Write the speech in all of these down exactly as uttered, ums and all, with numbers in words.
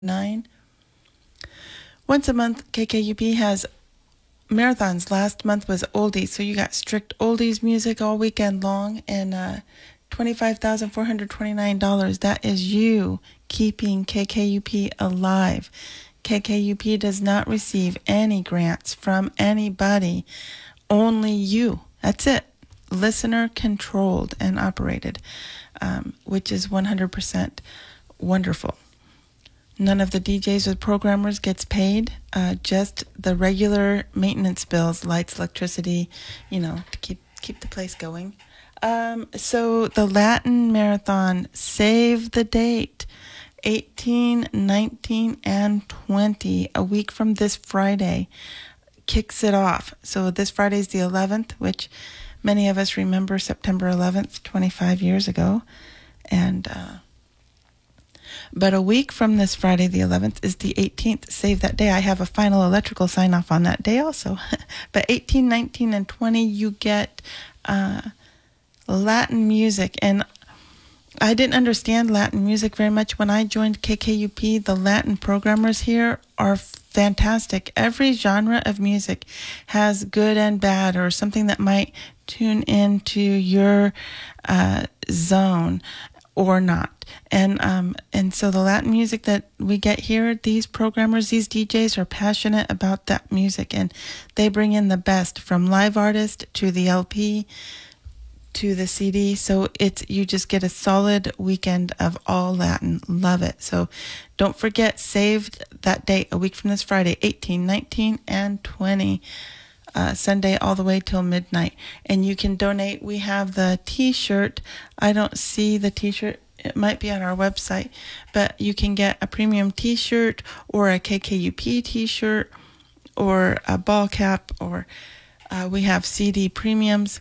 nine. Once a month, K K U P has marathons. Last month was oldies, so you got strict oldies music all weekend long, and uh, twenty-five thousand four hundred twenty-nine dollars. That is you keeping K K U P alive. K K U P does not receive any grants from anybody, only you. That's it. Listener controlled and operated, um, which is one hundred percent wonderful. None of the D Js or programmers gets paid, uh, just the regular maintenance bills, lights, electricity, you know, to keep keep the place going. Um, so the Latin Marathon, save the date, eighteen, nineteen, and twenty, a week from this Friday, kicks it off. So this Friday's the eleventh, which many of us remember September eleventh, twenty-five years ago. And... Uh, But a week from this Friday, the eleventh, is the eighteenth. Save that day. I have a final electrical sign-off on that day also. But eighteen, nineteen, and twenty, you get uh, Latin music. And I didn't understand Latin music very much when I joined K K U P. The Latin programmers here are fantastic. Every genre of music has good and bad, or something that might tune into your uh, zone or not. And um, and so the Latin music that we get here, these programmers, these D Js are passionate about that music, and they bring in the best from live artist to the L P to the C D. So it's you just get a solid weekend of all Latin. Love it. So don't forget, saved that date, a week from this Friday, eighteen, nineteen, and twenty. Uh, Sunday all the way till midnight. And you can donate. We have the t-shirt. I don't see the t-shirt. It might be on our website, but you can get a premium t-shirt or a K K U P t-shirt or a ball cap, or uh, we have C D premiums,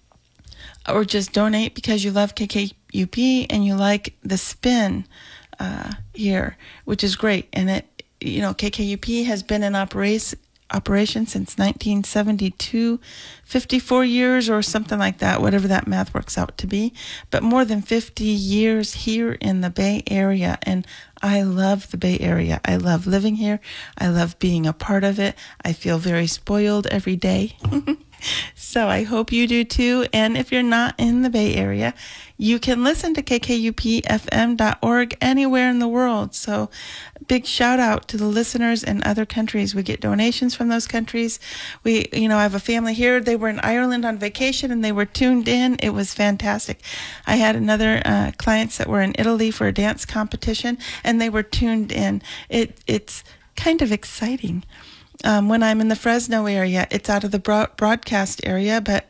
or just donate because you love K K U P and you like the spin uh, here, which is great. And it, you know, K K U P has been in operation operation since nineteen seventy-two, fifty-four years or something like that, whatever that math works out to be, but more than fifty years here in the Bay Area. And I love the Bay Area. I love living here. I love being a part of it. I feel very spoiled every day. So I hope you do too. And if you're not in the Bay Area, you can listen to K K U P F M dot org anywhere in the world. So big shout out to the listeners in other countries. We get donations from those countries. We, you know, I have a family here. They were in Ireland on vacation and they were tuned in. It was fantastic. I had another uh, clients that were in Italy for a dance competition and they were tuned in. It it's kind of exciting. Um, when I'm in the Fresno area, it's out of the broad- broadcast area, but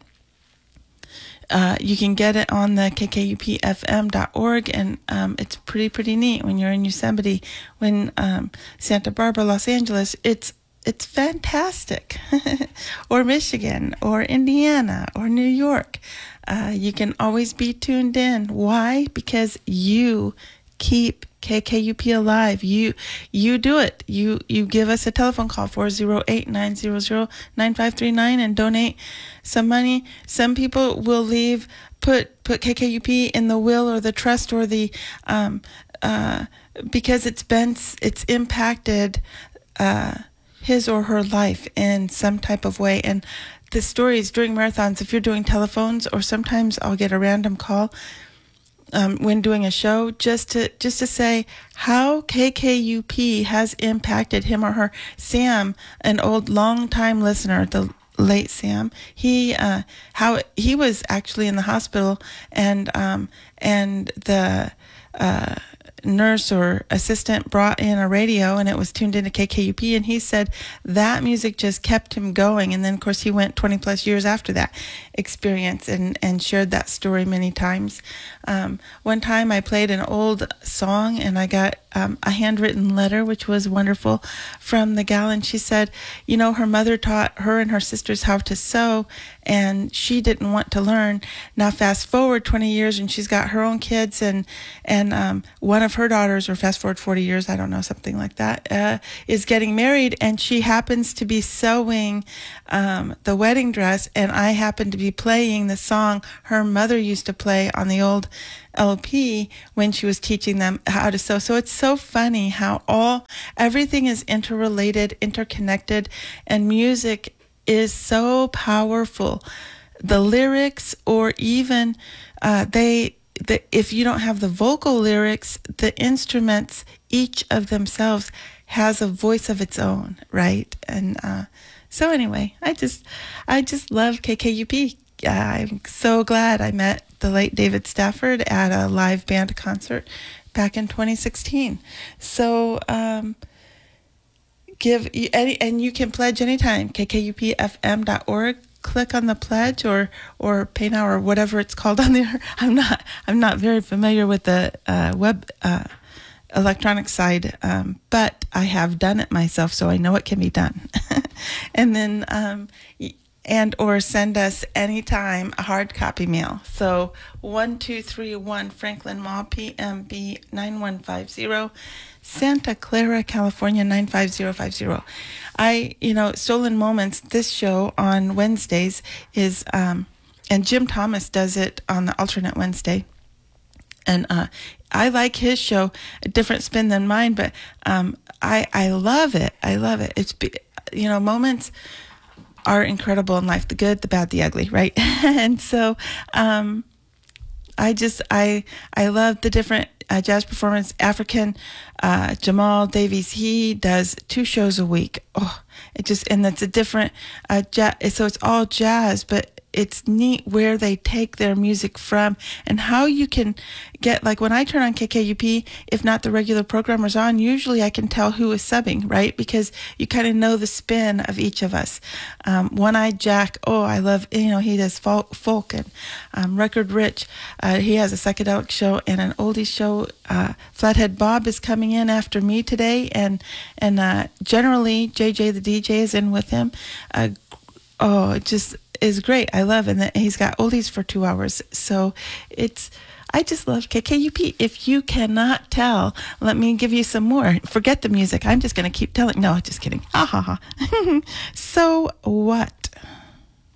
uh, you can get it on the K K U P F M dot org, and um, it's pretty, pretty neat when you're in Yosemite, when um, Santa Barbara, Los Angeles, it's it's fantastic. Or Michigan, or Indiana, or New York. Uh, you can always be tuned in. Why? Because you keep K K U P alive. You you do it. You you give us a telephone call, four oh eight, nine hundred, nine five three nine, and donate some money. Some people will leave, put put K K U P in the will or the trust or the, um, uh, because it's been, it's impacted uh, his or her life in some type of way. And the stories during marathons, if you're doing telephones, or sometimes I'll get a random call, Um, when doing a show, just to just to say how K K U P has impacted him or her. Sam, an old long-time listener, the late Sam, he uh, how he was actually in the hospital, and um, and the uh, nurse or assistant brought in a radio and it was tuned into K K U P, and he said that music just kept him going. And then of course he went twenty plus years after that experience and and shared that story many times. Um, one time I played an old song and I got um, a handwritten letter, which was wonderful, from the gal, and she said, you know, her mother taught her and her sisters how to sew, and she didn't want to learn. Now fast forward twenty years and she's got her own kids, and and um, one of her daughters, or fast forward forty years, I don't know, something like that, uh, is getting married, and she happens to be sewing um, the wedding dress, and I happen to be playing the song her mother used to play on the old L P when she was teaching them how to sew. So it's so funny how all everything is interrelated, interconnected, and music is so powerful. The lyrics, or even uh, they, the, if you don't have the vocal lyrics, the instruments, each of themselves has a voice of its own, right? And uh, so anyway, I just, I just love K K U P. Uh, I'm so glad I met the late David Stafford at a live band concert back in twenty sixteen. So um, give any, and you can pledge anytime. K K U P F M dot org. Click on the pledge, or or pay now, or whatever it's called on there. I'm not I'm not very familiar with the uh, web uh, electronic side, um, but I have done it myself, so I know it can be done. And then um, and or send us anytime a hard copy mail. So one two three one Franklin Mall, P M B nine one five zero, Santa Clara, California nine five zero five zero. I, you know, Stolen Moments, this show on Wednesdays is, um, and Jim Thomas does it on the alternate Wednesday. And uh, I like his show, a different spin than mine, but um, I I love it. I love it. It's, you know, moments are incredible in life, the good, the bad, the ugly, right? And so um, I just, I I love the different uh, jazz performance. African uh, Jamal Davies, he does two shows a week. Oh, it just, and it's a different uh, jazz, so it's all jazz, but it's neat where they take their music from and how you can get, like when I turn on K K U P, if not the regular programmers on, usually I can tell who is subbing, right? Because you kind of know the spin of each of us. Um, One-Eyed Jack, oh, I love, you know, he does folk, folk and um, Record Rich. Uh, he has a psychedelic show and an oldies show. Uh, Flathead Bob is coming in after me today, and, and uh, generally J J the D J is in with him. Uh, oh, it just is great. I love it. And he's got oldies for two hours. So it's, I just love K K U P. If you cannot tell, let me give you some more. Forget the music. I'm just going to keep telling. No, just kidding. Ah, ha, ha. So what?